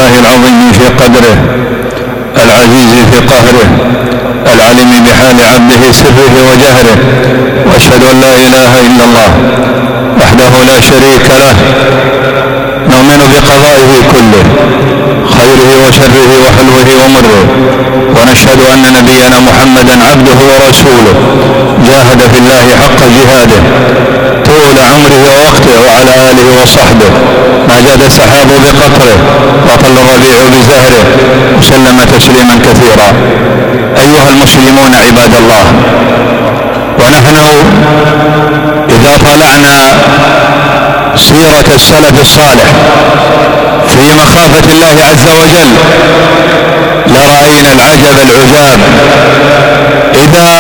الله العظيم في قدره العزيز في قهره العليم بحال عبده سره وجهره، واشهد ان لا اله الا الله وحده لا شريك له، نؤمن بقضائه كله خيره وشره وحلوه ومره، ونشهد ان نبينا محمدا عبده ورسوله جاهد في الله حق جهاده طول عمره ووقته، وعلى اله وصحبه ما جاد السحاب بقطره وطل الربيع بزهره، وسلم تسليما كثيرا. ايها المسلمون عباد الله، ونحن اذا طلعنا سيرة السلف الصالح في مخافة الله عز وجل لرأينا العجب العجاب إذا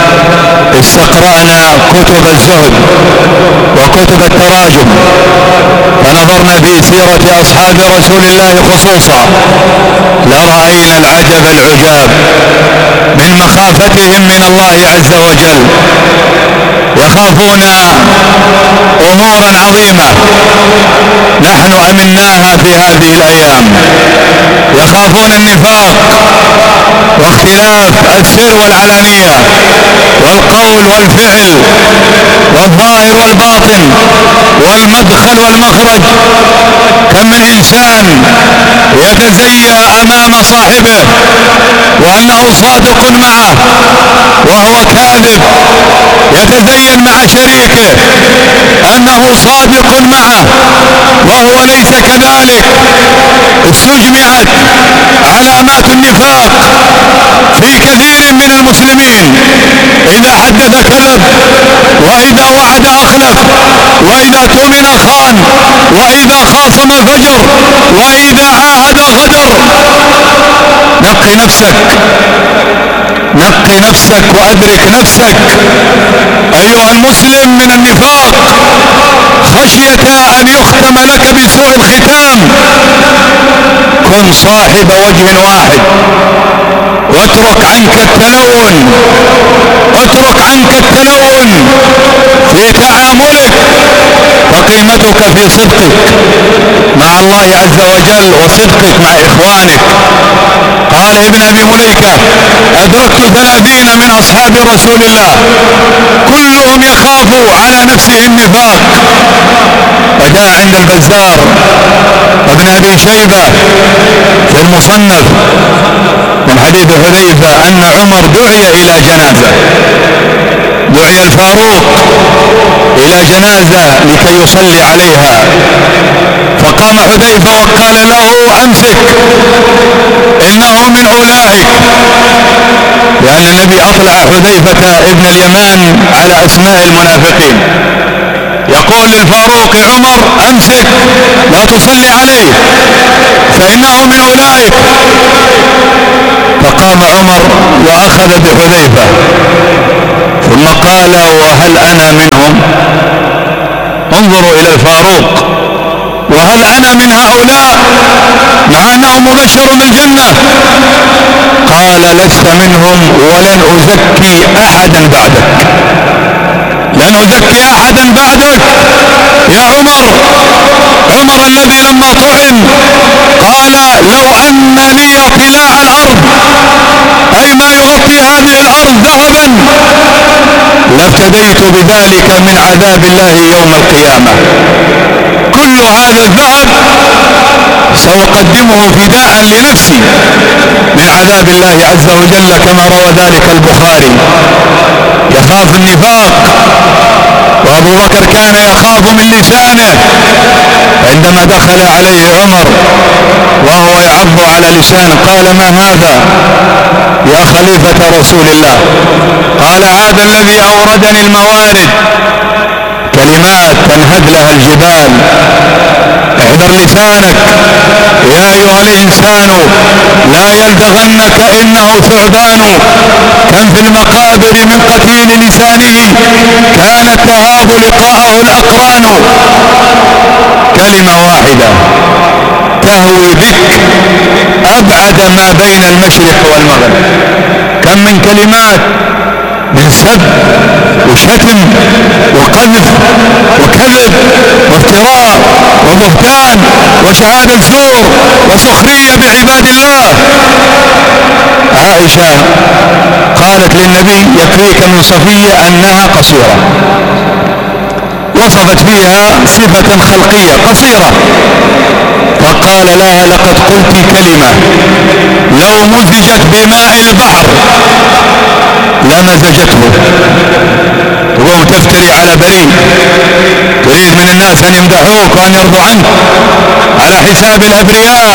استقرأنا كتب الزهد وكتب التراجم فنظرنا في سيرة أصحاب رسول الله خصوصا لرأينا العجب العجاب من مخافتهم من الله عز وجل. يخافون أمورا عظيمة نحن أمناها في هذه الأيام، يخافون النفاق واختلاف السر والعلانية والقول والفعل والظاهر والباطن والمدخل والمخرج. كم من إنسان يتزيى أمام صاحبه وأنه صادق معه وهو كاذب، يتزين مع شريكه أنه صادق معه وهو ليس كذلك. استجمعت علامات النفاق في كثير من المسلمين، إذا حدث كذب، وإذا وعد أخلف، وإذا تؤمن خان، وإذا خاصم فجر، وإذا عاهد غدر. نقي نفسك، نقي نفسك وأدرك نفسك أيها المسلم من النفاق خشية أن يختم لك بسوء الختام. كن صاحب وجه واحد، واترك عنك التلون، اترك عنك التلون في تعاملك، فقيمتك في صدقك مع الله عز وجل وصدقك مع إخوانك. قال ابن أبي مليكة: أدركت 30 من أصحاب رسول الله كلهم يخاف على نفسه النفاق. وجاء عند البزار وابن أبي شيبة في المصنف من حديث حذيفة أن عمر دعي إلى جنازة، دعي الفاروق إلى جنازة لكي يصلي عليها، فقام حذيفة وقال له: أمسك إنه من أولئك، لأن النبي أطلع حذيفة ابن اليمان على أسماء المنافقين. يقول للفاروق عمر: أمسك لا تصلي عليه فإنه من أولئك. فقام عمر وأخذ بحذيفة ثم قال: وهل أنا منهم؟ انظروا إلى الفاروق، وهل أنا من هؤلاء مع أنه مبشر بالجنة؟ قال: لست منهم ولن أزكي أحدا بعدك، لن أزكي أحدا بعدك يا عمر. عمر الذي لما طعن قال: لو أن لي طلاع الأرض، أي ما يغطي هذه الأرض ذهبا، لافتديت بذلك من عذاب الله يوم القيامة. كل هذا الذهب سأقدمه فداء لنفسي من عذاب الله عز وجل، كما روى ذلك البخاري. يخاف النفاق، وأبو بكر كان يخاف من لسانه. عندما دخل عليه عمر وهو يعض على لسانه قال: ما هذا يا خليفة رسول الله؟ قال: هذا الذي أوردني الموارد، كلمات تنهد لها الجبال. احذر لسانك يا أيها الإنسان، لا يلدغنك إنه ثعبان. كم في المقابر من قتيل لسانه كانت تهاب لقاءه الأقران. كلمة واحدة تهوي بك أبعد ما بين المشرق والمغرب. كم من كلمات من سب وشتم وقذف وكذب وافتراء وبهتان وشهادة زور وسخرية بعباد الله. عائشة قالت للنبي يكفيك من صفية أنها قصيرة، وصفت فيها صفة خلقية قصيرة، فقال لها لقد قلت كلمة لو مزجت بماء البحر لمزجته. تقوم تفتري على بريء، تريد من الناس أن يمدحوك وأن يرضوا عنك على حساب الأبرياء،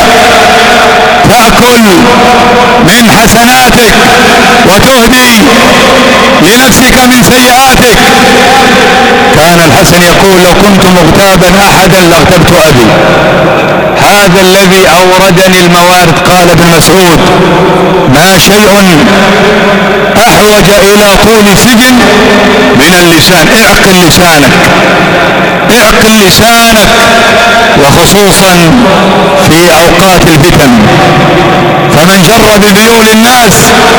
تأكل من حسناتك وتهدي لنفسك من سيئاتك. كان الحسن يقول لو كنت مغتابا أحدا لاغتبت أبي. هذا الذي أوردني الموارد. قال ابن مسعود ما شيء أحوج إلى طول سجن من اللسان. اعقل لسانك، اعقل لسانك، وخصوصا في أوقات الفتن. فمن جر بذيول الناس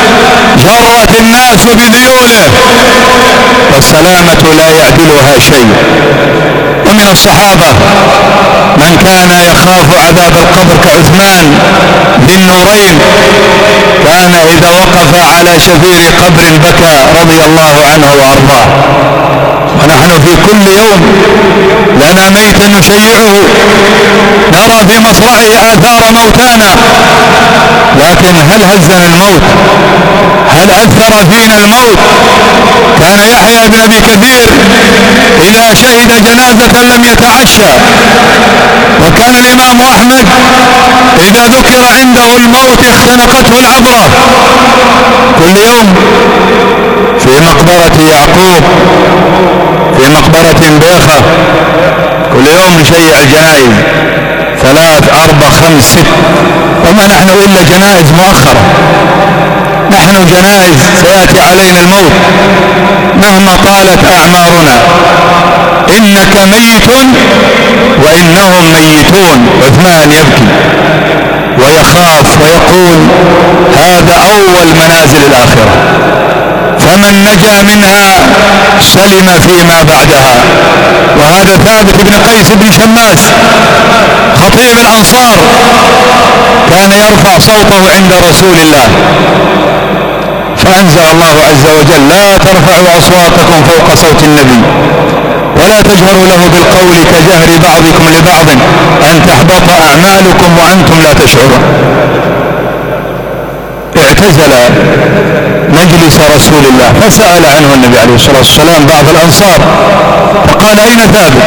جرت الناس بذيوله، والسلامة لا يعدلها شيء. ومن الصحابة من كان يخاف عذاب القبر كعثمان ذي النورين، كان إذا وقف على شفير قبر بكى رضي الله عنه وأرضاه. ونحن في كل يوم لنا ميت نشيعه، نرى في مصرعه آثار موتانا، لكن هل هزنا الموت؟ هل أثر فينا الموت؟ كان يحيى بن أبي كثير إذا شهد جنازة لم يتعشى، وكان الإمام أحمد إذا ذكر عنده الموت اختنقته العبرة. كل يوم في مقبرة يعقوب، في مقبرة بيخة، كل يوم نشيع الجنائز 3 4 5 6، وما نحن إلا جنائز مؤخرة. نحن جنائز سيأتي علينا الموت مهما طالت أعمارنا. إنك ميت وإنهم ميتون. عثمان يبكي ويخاف ويقول هذا أول منازل الآخرة، فمن نجا منها سلم فيما بعدها. وهذا ثابت بن قيس بن شماس خطيب الأنصار كان يرفع صوته عند رسول الله، فأنزل الله عز وجل لا ترفعوا أصواتكم فوق صوت النبي ولا تجهروا له بالقول كجهر بعضكم لبعض أن تحبط أعمالكم وأنتم لا تشعرون. اعتزل مجلس رسول الله، فسأل عنه النبي عليه الصلاة والسلام بعض الأنصار، فقال أين ثابت؟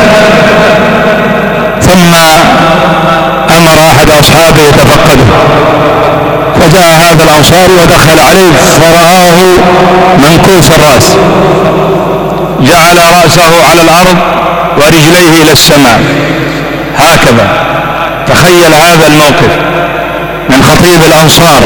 ثم أمر أحد أصحابه يتفقده، فجاء هذا الأنصاري ودخل عليه فرآه منكوس الرأس، جعل رأسه على الأرض ورجليه إلى السماء هكذا. تخيل هذا الموقف من خطيب الأنصار.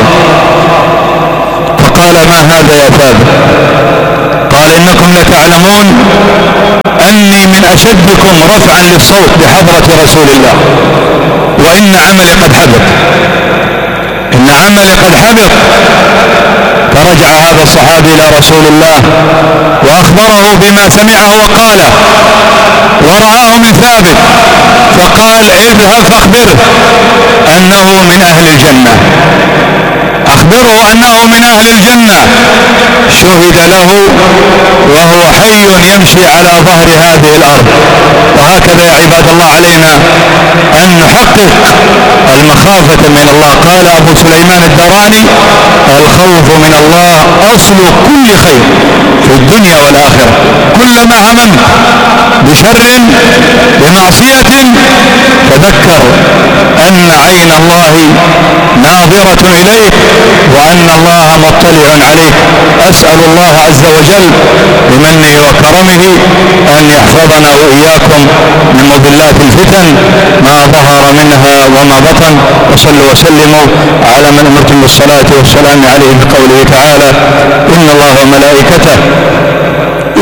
فقال ما هذا يا ثابت؟ قال إنكم لتعلمون أني من أشدكم رفعا للصوت بحضرة رسول الله، وإن عملي قد حبط، إن عملي قد حبط. فرجع هذا الصحابي إلى رسول الله وأخبره بما سمعه وقاله، ورآه من ثابت، فقال اذهب فاخبره أنه من أهل الجنة، أخبره أنه من أهل الجنة. شهد له وهو حي يمشي على ظهر هذه الأرض. وهكذا يا عباد الله علينا أن نحقق المخافة من الله. قال أبو سليمان الدراني الخوف من الله أصل كل خير في الدنيا والآخرة. كلما هممت بشر بمعصية تذكر أن عين الله ناظرة إليك وأن الله مطلع عليك. أسأل الله عز وجل بمنه وكرمه أن يحفظنا وإياكم من مضلات الفتن ما ظهر منها وما بطن. وصلوا وسلموا على من أمرتم بالصلاة والسلام عليه بقوله تعالى إن الله وملائكته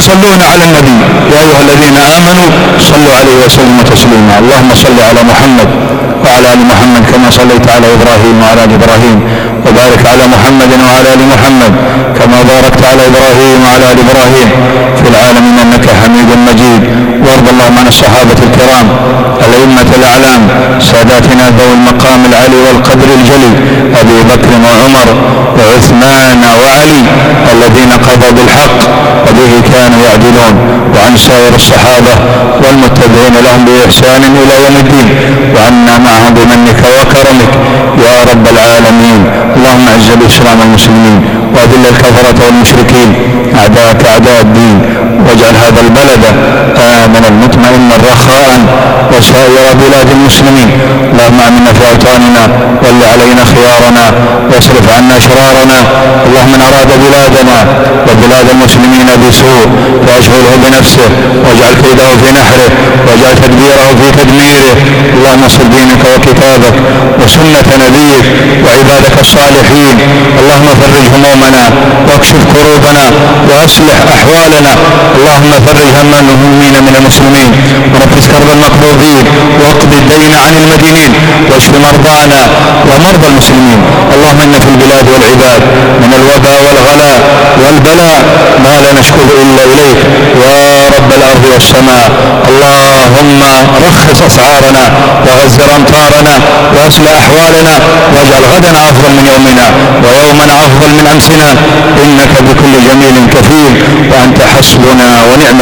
يصلون على النبي يا أيها الذين آمنوا صلوا عليه وسلموا تسليما. اللهم صل على محمد وعلى آل محمد كما صليت على إبراهيم وعلى آل إبراهيم، وبارك على محمد وعلى آل محمد كما باركت على إبراهيم وعلى آل إبراهيم في العالمين إنك حميد مجيد. وارض اللهم عن الصحابة الكرام الأئمة الأعلام ساداتنا ذوي المقام العلي والقدر الجلي أبي بكر وعمر وعثمان وعلي الذين قضوا بالحق وبه كانوا يعدلون، وعن سائر الصحابة والمتبعين لهم بإحسان إلى يوم الدين، وعنا معهم بمنك وكرمك يا رب العالمين. اللهم اعز الإسلام والمسلمين وأذل الكفرة والمشركين أعداءك أعداء الدين، واجعل هذا البلد آمنا مطمئنا رخاء وسائر بلاد المسلمين. اللهم آمنا في أوطاننا ول علينا خيارنا واصرف عنا شرارنا. اللهم من أراد بلادنا وبلاد المسلمين بسوء فأشغله بنفسه واجعل كيده في نحره واجعل تدبيره في تدميره. اللهم انصر دينك وكتابك وسنة نبيك وعبادك الصالحين. اللهم فرج همومنا واكشف كروبنا وأصلح أحوالنا. اللهم فرج هم المهمين من المسلمين ونفس كرب المكروبين واقض الدين عن المدينين واشف مرضانا ومرضى المسلمين. اللهم إن في البلاد والعباد من الوباء والغلاء والبلاء ما لا نشكو إلا إليك يا رب الأرض والسماء. اللهم رخص أسعارنا وغزر أمطارنا وأصلح أحوالنا واجعل غدنا أفضل من يومنا ويومنا أفضل من أمسنا، إنك بكل جميل كفيل وأنت حسبنا ونعم